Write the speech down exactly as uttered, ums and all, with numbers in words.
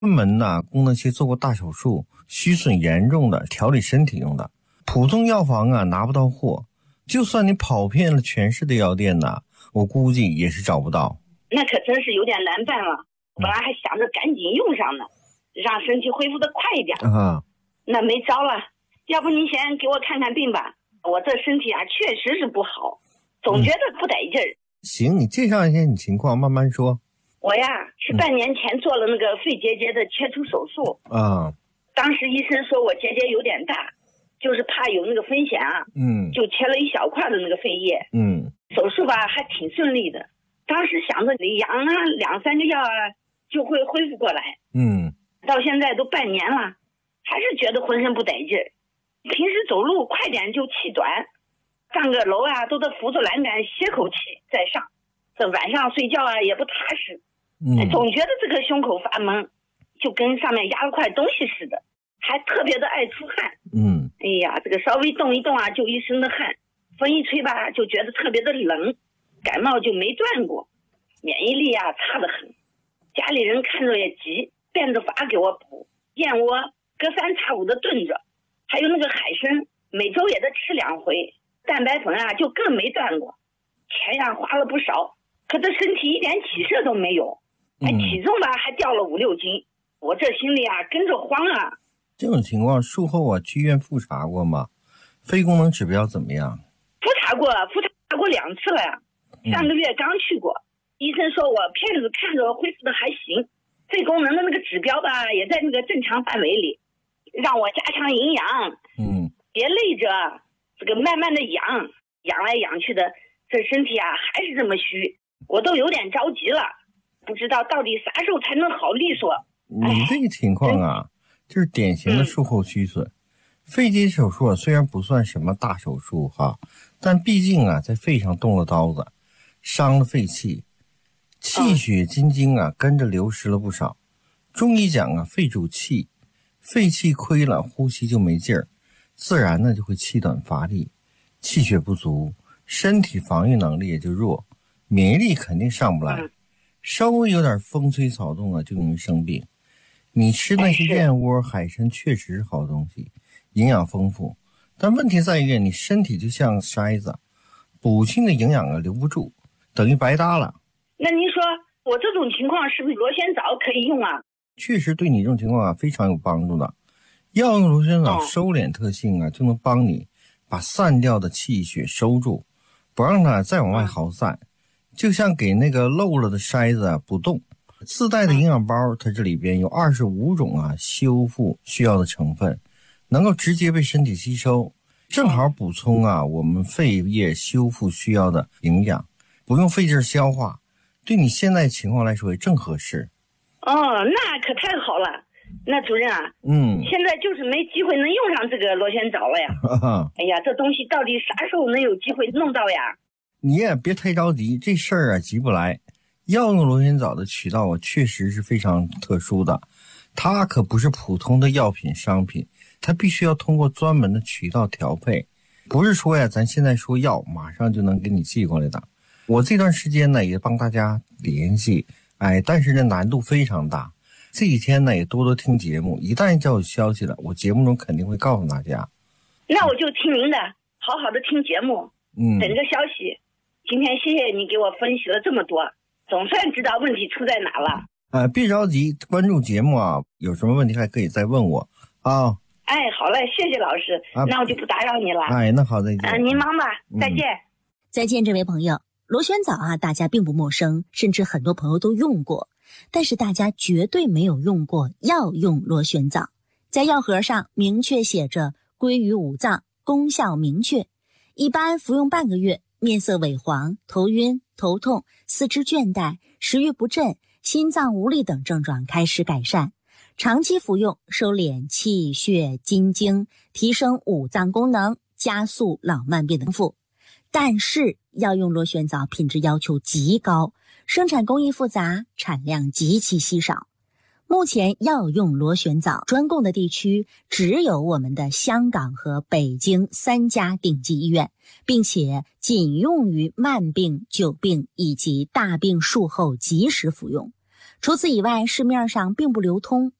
专门呢功能期做过大手术、虚损严重的调理身体用的。普通药房啊拿不到货，就算你跑遍了全市的药店呢，我估计也是找不到。 那可真是有点难办了。本来还想着赶紧用上呢，让身体恢复的快一点。 啊， 那没招了。要不您先给我看看病吧，我这身体啊确实是不好，总觉得不得劲儿。 嗯、行，你介绍一下你情况，慢慢说。 我呀是半年前做了那个肺结节的切除手术啊， 当时医生说我结节有点大，就是怕有那个风险啊， 嗯， 就切了一小块的那个肺叶， 嗯， 手术吧还挺顺利的。当时想着你养啊两三个药啊就会恢复过来， 嗯， 到现在都半年了，还是觉得浑身不得劲儿。平时走路快点就气短，上个楼啊都得扶着栏杆歇口气再上，这晚上睡觉啊也不踏实。嗯，总觉得这个胸口发闷，就跟上面压了块东西似的，还特别的爱出汗。 嗯， 哎呀，这个稍微动一动啊，就一身的汗，风一吹吧，就觉得特别的冷，感冒就没断过，免疫力啊差得很。家里人看着也急，变着法给我补，燕窝隔三差五的炖着，还有那个海参，每周也得吃两回，蛋白粉啊就更没断过，钱呀花了不少，可这身体一点起色都没有。哎，体重吧还掉了五六斤，我这心里啊跟着慌啊。 这种情况术后啊去医院复查过吗？肺功能指标怎么样？ 复查过，复查过两次了呀。上个月刚去过，嗯、医生说我片子看着恢复的还行，肺功能的那个指标吧也在那个正常范围里，让我加强营养， 嗯， 别累着，这个慢慢的养，养来养去的，这身体啊还是这么虚，我都有点着急了。不知道到底啥时候才能好利索。 你这个情况啊，就是典型的术后虚损。嗯、肺结手术啊，虽然不算什么大手术哈，但毕竟啊，在肺上动了刀子，伤了肺气，气血津津啊，跟着流失了不少。中医讲啊，肺主气，肺气亏了，呼吸就没劲儿，自然呢就会气短乏力，气血不足，身体防御能力也就弱，免疫力肯定上不来。嗯，稍微有点风吹草动啊，就容易生病。你吃那些燕窝、海参确实是好东西，营养丰富，但问题在于你身体就像筛子，补进的营养啊留不住，等于白搭了。 那您说我这种情况是不是螺旋藻可以用啊？ 确实对你这种情况啊非常有帮助的。要用螺旋藻收敛特性啊，就能帮你把散掉的气血收住，不让它再往外耗散。就像给那个漏了的筛子啊补洞，自带的营养包，它这里边有二十五种啊修复需要的成分，能够直接被身体吸收，正好补充啊我们肺叶修复需要的营养，不用费劲消化，对你现在情况来说也正合适。 哦，那可太好了。那主任啊， 嗯， 现在就是没机会能用上这个螺旋藻了呀。哎呀，这东西到底啥时候能有机会弄到呀？ 你也别太着急，这事儿啊急不来。药用螺旋藻的渠道啊确实是非常特殊的，它可不是普通的药品商品，它必须要通过专门的渠道调配，不是说呀咱现在说药马上就能给你寄过来的。我这段时间呢也帮大家联系，哎，但是呢难度非常大。这几天呢也多多听节目，一旦叫有消息了，我节目中肯定会告诉大家。 那我就听您的，好好的听节目，嗯，等着消息。今天谢谢你给我分析了这么多，总算知道问题出在哪了。 呃，别着急，关注节目啊，有什么问题还可以再问我啊。 哎，好嘞，谢谢老师，啊、那我就不打扰你了。 哎，那好，再见。 嗯、呃，您忙吧，再见、嗯。 再见，这位朋友。螺旋藻啊，大家并不陌生，甚至很多朋友都用过，但是大家绝对没有用过药用螺旋藻。在药盒上明确写着归于五脏，功效明确，一般服用半个月，面色萎黄、头晕、头痛、四肢倦怠、食欲不振、心脏无力等症状开始改善。长期服用，收敛气血津精，提升五脏功能，加速老慢病的恢复。但是药用螺旋藻品质要求极高，生产工艺复杂，产量极其稀少。目前药用螺旋藻专供的地区只有我们的香港和北京三家顶级医院，并且仅用于慢病、久病以及大病术后及时服用。 除此以外，市面上并不流通。